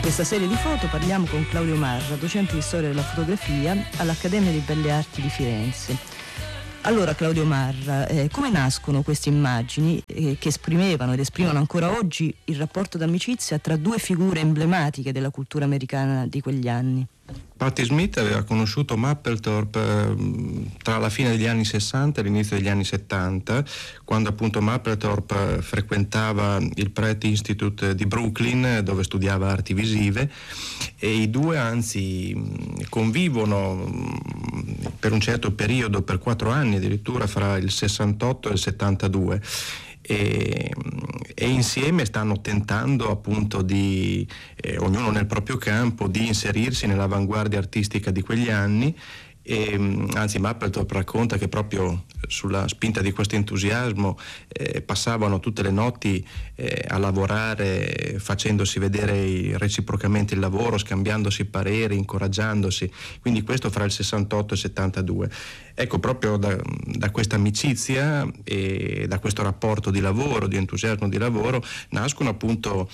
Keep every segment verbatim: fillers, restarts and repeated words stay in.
questa serie di foto parliamo con Claudio Marra, docente di storia della fotografia all'Accademia di Belle Arti di Firenze. Allora Claudio Marra, eh, come nascono queste immagini eh, che esprimevano ed esprimono ancora oggi il rapporto d'amicizia tra due figure emblematiche della cultura americana di quegli anni? Patti Smith aveva conosciuto Mapplethorpe eh, tra la fine degli anni sessanta e l'inizio degli anni settanta, quando appunto Mapplethorpe frequentava il Pratt Institute di Brooklyn, dove studiava arti visive, e i due anzi convivono per un certo periodo, per quattro anni addirittura, fra il sessantotto e il settantadue. E, e insieme stanno tentando appunto di, eh, ognuno nel proprio campo, di inserirsi nell'avanguardia artistica di quegli anni. E, anzi Mapplethorpe racconta che proprio sulla spinta di questo entusiasmo eh, passavano tutte le notti eh, a lavorare, facendosi vedere reciprocamente il lavoro, scambiandosi pareri, incoraggiandosi, quindi questo fra il sessantotto e il settantadue. Ecco, proprio da, da questa amicizia e da questo rapporto di lavoro, di entusiasmo di lavoro, nascono appunto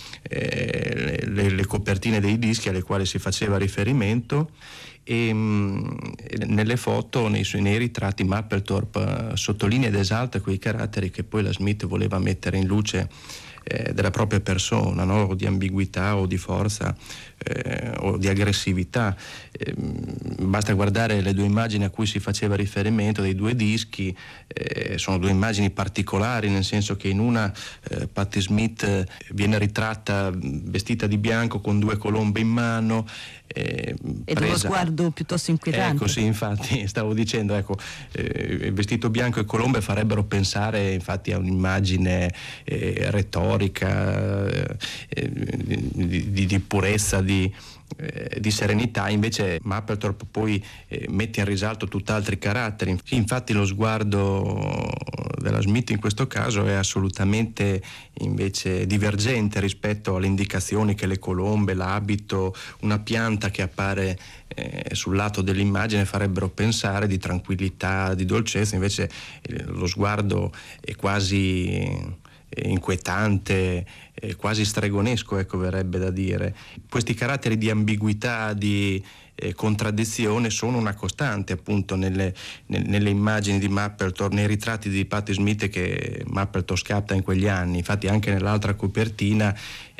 eh, le, le copertine dei dischi alle quali si faceva riferimento. E mh, nelle foto, nei suoi nei ritratti, Mapplethorpe uh, sottolinea ed esalta quei caratteri che poi la Smith voleva mettere in luce eh, della propria persona, no? O di ambiguità o di forza eh, o di aggressività. Eh, basta guardare le due immagini a cui si faceva riferimento dei due dischi, eh, sono due immagini particolari, nel senso che in una eh, Patti Smith viene ritratta vestita di bianco con due colombe in mano, Eh, ed uno sguardo piuttosto inquietante. Ecco, sì, infatti stavo dicendo, ecco, eh, il vestito bianco e colombe farebbero pensare infatti a un'immagine eh, retorica, eh, di, di, di purezza, di, eh, di serenità. Invece Mapplethorpe poi eh, mette in risalto tutt'altri caratteri. Infatti lo sguardo della Smith in questo caso è assolutamente invece divergente rispetto alle indicazioni che le colombe, l'abito, una pianta che appare eh, sul lato dell'immagine farebbero pensare di tranquillità, di dolcezza. Invece eh, lo sguardo è quasi eh, inquietante, eh, quasi stregonesco, ecco, verrebbe da dire. Questi caratteri di ambiguità, di eh, contraddizione sono una costante appunto nelle, nelle, nelle immagini di Mapplethorpe, nei ritratti di Patti Smith che Mapplethorpe scatta in quegli anni. Infatti anche nell'altra copertina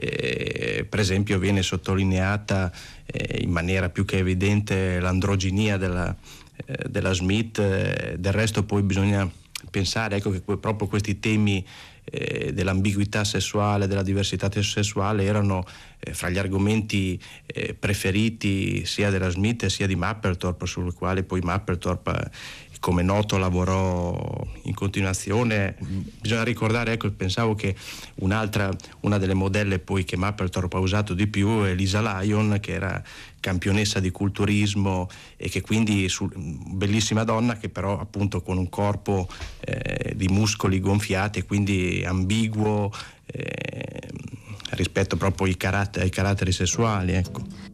eh, per esempio viene sottolineata eh, in maniera più che evidente l'androginia della, eh, della Smith. Eh, del resto poi bisogna pensare, ecco, che proprio questi temi eh, dell'ambiguità sessuale, della diversità sessuale erano eh, fra gli argomenti eh, preferiti sia della Smith sia di Mapplethorpe, sul quale poi Mapplethorpe, eh, come noto, lavorò in continuazione. Bisogna ricordare, ecco, pensavo che un'altra, una delle modelle poi che Mapplethorpe ha usato di più è Lisa Lyon, che era campionessa di culturismo e che quindi su, bellissima donna, che però appunto con un corpo eh, di muscoli gonfiati e quindi ambiguo eh, rispetto proprio ai caratteri, ai caratteri sessuali, ecco.